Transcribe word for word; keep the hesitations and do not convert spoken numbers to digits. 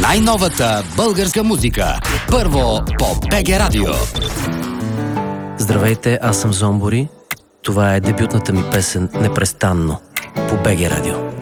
Най-новата българска музика. Първо по БГ Радио. Здравейте, аз съм Зомбори. Това е дебютната ми песен "Непрестанно" по БГ Радио.